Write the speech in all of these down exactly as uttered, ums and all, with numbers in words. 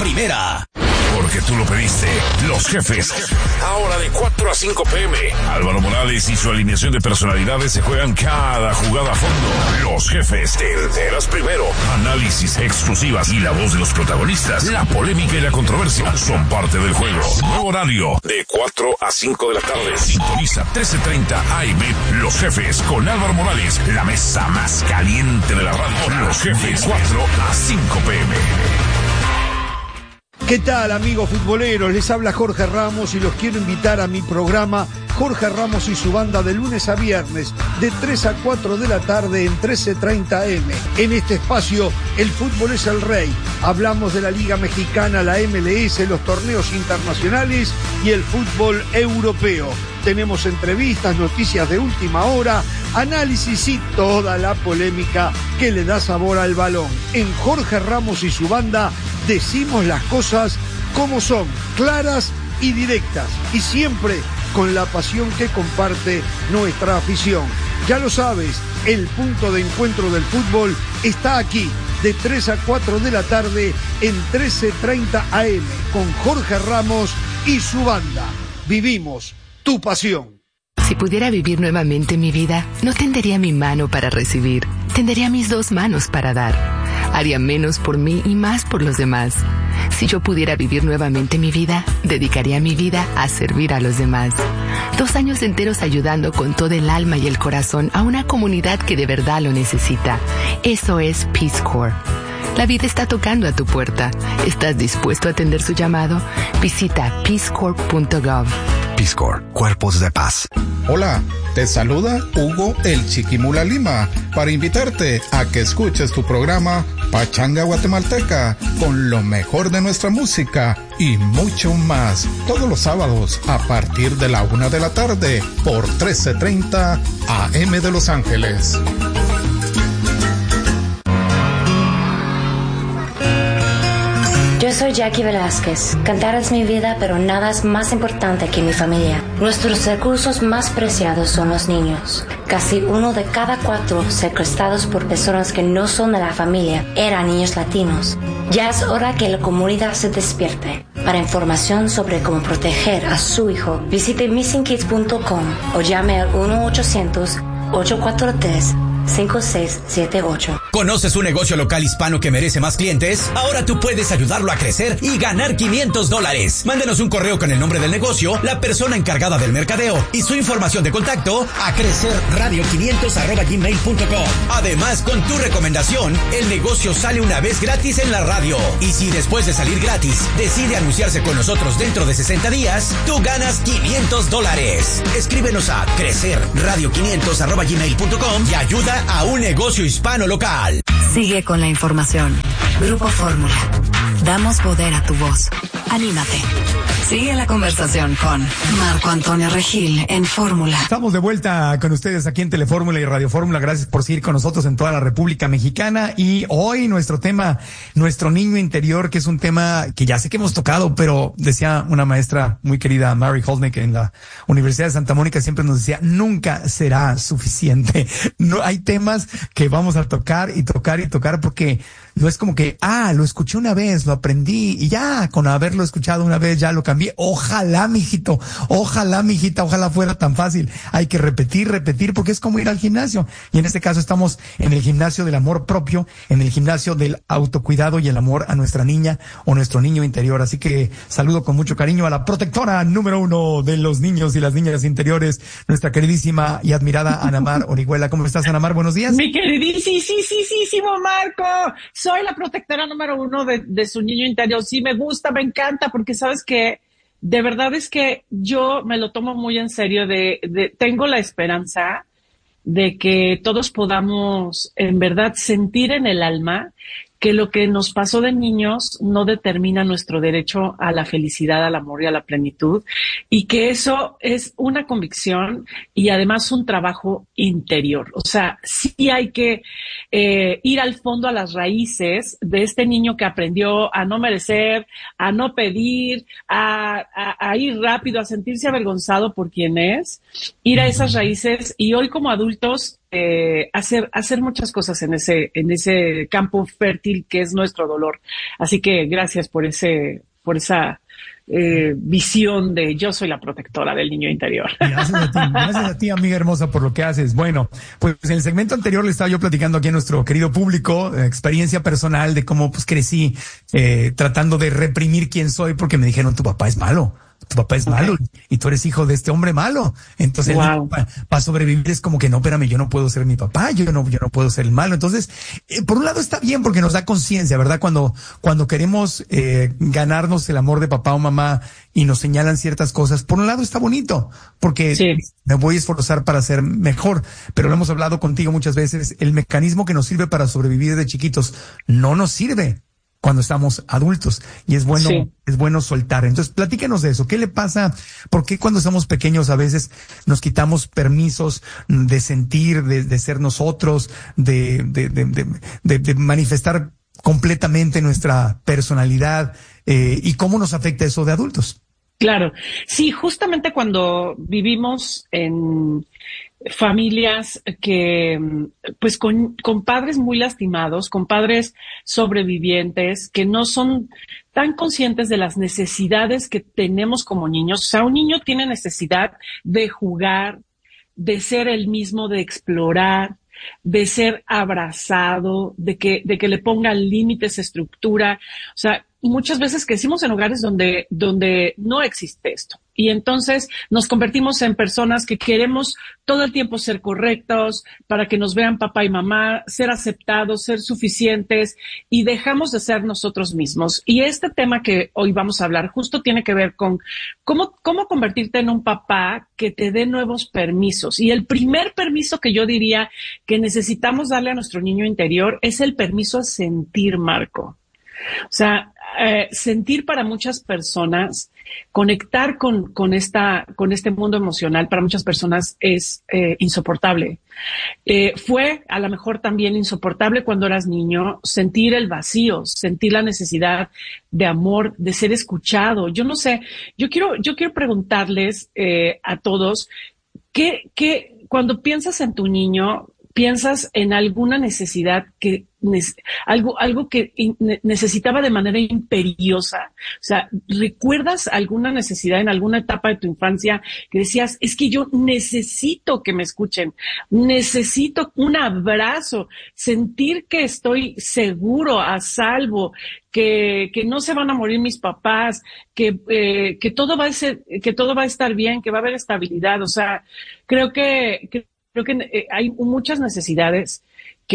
primera. Porque tú lo pediste. Los Jefes. Ahora de cuatro a cinco pm. Álvaro Morales y su alineación de personalidades se juegan cada jugada a fondo. Los Jefes. Te enteras primero. Análisis, exclusivas y la voz de los protagonistas. La polémica y la controversia son parte del juego. Nuevo horario. De cuatro a cinco de la tarde. Sintoniza trece treinta A M. Los Jefes con Álvaro Morales. La mesa más caliente de la radio. Los Jefes. cuatro a cinco pm. ¿Qué tal, amigos futboleros? Les habla Jorge Ramos y los quiero invitar a mi programa Jorge Ramos y su banda de lunes a viernes de tres a cuatro de la tarde en trece treinta A M. En este espacio, el fútbol es el rey. Hablamos de la Liga Mexicana, la M L S, los torneos internacionales y el fútbol europeo. Tenemos entrevistas, noticias de última hora, análisis y toda la polémica que le da sabor al balón. En Jorge Ramos y su banda decimos las cosas como son, claras y directas, y siempre con la pasión que comparte nuestra afición. Ya lo sabes, el punto de encuentro del fútbol está aquí, de tres a cuatro de la tarde en trece treinta A M, con Jorge Ramos y su banda. Vivimos tu pasión. Si pudiera vivir nuevamente mi vida, no tendería mi mano para recibir, tendería mis dos manos para dar. Haría menos por mí y más por los demás. Si yo pudiera vivir nuevamente mi vida, dedicaría mi vida a servir a los demás. Dos años enteros ayudando con todo el alma y el corazón a una comunidad que de verdad lo necesita. Eso es Peace Corps. La vida está tocando a tu puerta. ¿Estás dispuesto a atender su llamado? Visita peace corps punto gov. Peace Corps, Cuerpos de Paz. Hola, te saluda Hugo el Chiquimula Lima para invitarte a que escuches tu programa Pachanga Guatemalteca con lo mejor de nuestra música y mucho más. Todos los sábados a partir de la una de la tarde por trece treinta A M de Los Ángeles. Yo soy Jackie Velázquez. Cantar es mi vida, pero nada es más importante que mi familia. Nuestros recursos más preciados son los niños. Casi uno de cada cuatro secuestrados por personas que no son de la familia eran niños latinos. Ya es hora que la comunidad se despierte. Para información sobre cómo proteger a su hijo, visite missing kids punto com o llame al uno ochocientos, ocho cuatro tres, cinco seis siete ocho. ¿Conoces un negocio local hispano que merece más clientes? Ahora tú puedes ayudarlo a crecer y ganar quinientos dólares. Mándenos un correo con el nombre del negocio, la persona encargada del mercadeo y su información de contacto a crecerradio quinientos arroba gmail punto com. Además, con tu recomendación, el negocio sale una vez gratis en la radio. Y si después de salir gratis decide anunciarse con nosotros dentro de sesenta días, tú ganas quinientos dólares. Escríbenos a crecerradio quinientos arroba gmail punto com y ayuda a un negocio hispano local. Sigue con la información. Grupo Fórmula. Damos poder a tu voz. Anímate. Sigue la conversación con Marco Antonio Regil en Fórmula. Estamos de vuelta con ustedes aquí en Telefórmula y Radio Fórmula. Gracias por seguir con nosotros en toda la República Mexicana. Y hoy nuestro tema, nuestro niño interior, que es un tema que ya sé que hemos tocado, pero decía una maestra muy querida, Mary Holnick, en la Universidad de Santa Mónica, siempre nos decía, nunca será suficiente. No hay temas que vamos a tocar y tocar y tocar porque no es como que, ah, lo escuché una vez, lo aprendí y ya, con haberlo escuchado una vez ya lo cambié. Ojalá, mijito, ojalá, mijita, ojalá fuera tan fácil. Hay que repetir, repetir, porque es como ir al gimnasio. Y en este caso estamos en el gimnasio del amor propio, en el gimnasio del autocuidado y el amor a nuestra niña o nuestro niño interior. Así que saludo con mucho cariño a la protectora número uno de los niños y las niñas interiores, nuestra queridísima y admirada Anamar Orihuela. ¿Cómo estás, Anamar? Buenos días. Mi queridísimo Marco. Soy la protectora número uno de, de su niño interior. Sí, me gusta, me encanta, porque sabes que de verdad es que yo me lo tomo muy en serio. De, de tengo la esperanza de que todos podamos en verdad sentir en el alma que lo que nos pasó de niños no determina nuestro derecho a la felicidad, al amor y a la plenitud, y que eso es una convicción y además un trabajo interior. O sea, sí hay que eh, ir al fondo, a las raíces de este niño que aprendió a no merecer, a no pedir, a, a, a ir rápido, a sentirse avergonzado por quien es, ir a esas raíces. Y hoy como adultos eh, hacer, hacer muchas cosas en ese, en ese campo fértil que es nuestro dolor. Así que gracias por ese, por esa eh, visión de yo soy la protectora del niño interior. Gracias a ti, gracias a ti, amiga hermosa, por lo que haces. Bueno, pues en el segmento anterior le estaba yo platicando aquí a nuestro querido público, eh, experiencia personal de cómo pues crecí eh, tratando de reprimir quién soy porque me dijeron tu papá es malo. Tu papá es malo okay. y tú eres hijo de este hombre malo. Entonces, wow. para pa sobrevivir es como que no, espérame, yo no puedo ser mi papá, yo no, yo no puedo ser el malo. Entonces, eh, por un lado está bien porque nos da conciencia, ¿verdad? Cuando, cuando queremos eh, ganarnos el amor de papá o mamá y nos señalan ciertas cosas, por un lado está bonito porque sí. me voy a esforzar para ser mejor. Pero lo hemos hablado contigo muchas veces, el mecanismo que nos sirve para sobrevivir de chiquitos no nos sirve cuando estamos adultos y es bueno, sí. es bueno soltar. Entonces, platícanos de eso. ¿Qué le pasa? ¿Por qué cuando somos pequeños a veces nos quitamos permisos de sentir, de, de ser nosotros, de, de, de, de, de, de manifestar completamente nuestra personalidad? Eh, ¿y cómo nos afecta eso de adultos? Claro. Sí, justamente cuando vivimos en familias que, pues con, con padres muy lastimados, con padres sobrevivientes que no son tan conscientes de las necesidades que tenemos como niños. O sea, un niño tiene necesidad de jugar, de ser el mismo, de explorar, de ser abrazado, de que, de que le pongan límites, estructura. O sea, muchas veces crecimos en hogares donde, donde no existe esto. Y entonces nos convertimos en personas que queremos todo el tiempo ser correctos para que nos vean papá y mamá, ser aceptados, ser suficientes y dejamos de ser nosotros mismos. Y este tema que hoy vamos a hablar justo tiene que ver con cómo, cómo convertirte en un papá que te dé nuevos permisos. Y el primer permiso que yo diría que necesitamos darle a nuestro niño interior es el permiso a sentir, Marco. O sea, eh, sentir para muchas personas, conectar con, con esta, con este mundo emocional para muchas personas es eh, insoportable. Eh, fue a lo mejor también insoportable cuando eras niño sentir el vacío, sentir la necesidad de amor, de ser escuchado. Yo no sé, yo quiero, yo quiero preguntarles eh, a todos, ¿qué, qué, cuando piensas en tu niño, piensas en alguna necesidad que algo algo que necesitaba de manera imperiosa? O sea, ¿recuerdas alguna necesidad en alguna etapa de tu infancia que decías, es que yo necesito que me escuchen, necesito un abrazo, sentir que estoy seguro, a salvo, que, que no se van a morir mis papás, que, eh, que todo va a ser, que todo va a estar bien, que va a haber estabilidad? O sea, creo que, que Creo que hay muchas necesidades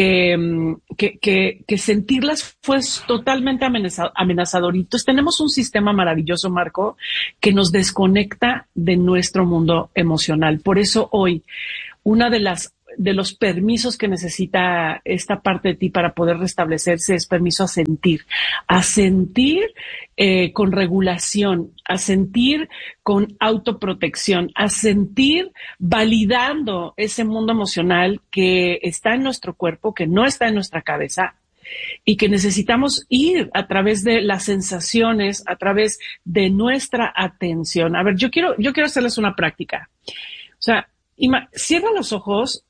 que, que, que, que sentirlas fue totalmente amenazador. Y entonces tenemos un sistema maravilloso, Marco, que nos desconecta de nuestro mundo emocional. Por eso hoy, una de las de los permisos que necesita esta parte de ti para poder restablecerse es permiso a sentir, a sentir eh, con regulación, a sentir con autoprotección, a sentir validando ese mundo emocional que está en nuestro cuerpo, que no está en nuestra cabeza y que necesitamos ir a través de las sensaciones, a través de nuestra atención. A ver, yo quiero, yo quiero hacerles una práctica. O sea, Ima, cierra los ojos